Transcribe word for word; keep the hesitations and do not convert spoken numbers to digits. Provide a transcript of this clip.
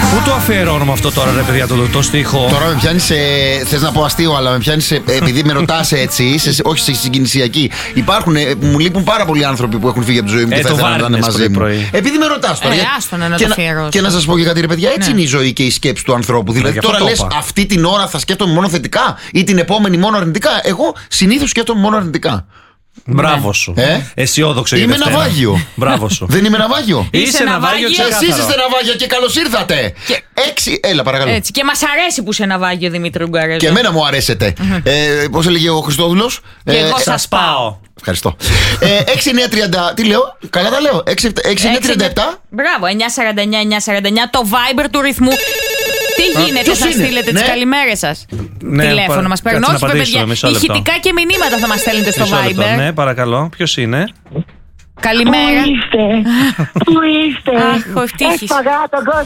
Πού το αφιερώνουμε αυτό τώρα, ρε παιδιά, το, το στίχο? Τώρα με πιάνει σε. Θες να πω αστείο, αλλά με πιάνει σε. Επειδή με ρωτάς έτσι, σε, όχι σε συγκινησιακή. Υπάρχουν, μου λείπουν πάρα πολλοί άνθρωποι που έχουν φύγει από τη ζωή μου ε, και θα ήθελα να ήταν μαζί μου. Επειδή με ρωτάς τώρα. Ε, για... άστον, να και, το να, και να σας πω και κάτι, ρε παιδιά, έτσι ναι. είναι η ζωή και η σκέψη του ανθρώπου. Δηλαδή, τώρα λες αυτή την ώρα θα σκέφτομαι μόνο θετικά ή την επόμενη μόνο αρνητικά. Εγώ συνήθως σκέφτομαι μόνο αρνητικά. Μπράβο σου. Ε? Αισιόδοξο. Είμαι ναυάγιο. Μπράβο σου. Δεν είμαι ναυάγιο. Είσαι ναυάγιο. Εσείς είστε ναυάγια και καλώς ήρθατε. Και... Έξι. Έλα, παρακαλώ. Έτσι. Και μας αρέσει που είσαι ναυάγιο, Δημήτρη Ουγγαρέζο. Και εμένα μου αρέσετε. ε, Πώς έλεγε ο Χριστόδουλος? Και ε, εγώ σας πάω. Ευχαριστώ. έξι εννιά τριάντα. Τι λέω? Καλά τα λέω. έξι εννιά τριάντα επτά. Μπράβο. εννιά σαράντα εννιά εννιά σαράντα εννιά. Το Viber του ρυθμού. Τι γίνεται, θα στείλετε τις καλημέρες σας? Τηλέφωνο μας παίρνουν. Όχι, παιδιά. Ηχητικά και μηνύματα θα μας στέλνετε στο Viber. Ναι, παρακαλώ. Ποιος είναι? Καλημέρα. Πού είστε? Πού είστε? Αχ, ευτύχης. Έσπαγα τον κόσμο